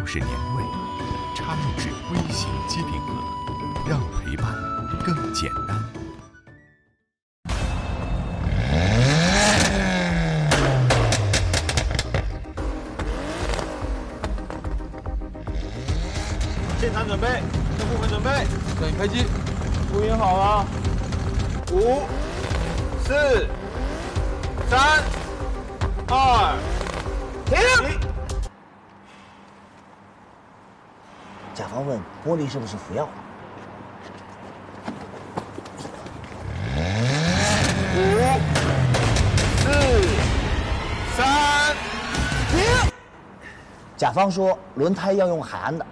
是年味，插入式微型机顶盒，让陪伴更简单。 现场准备，各部门准备， 让你开机。 录音好了，5、4、3、2，停。 甲方问玻璃是不是服药 5、4、3，停。 甲方说轮胎要用海安的。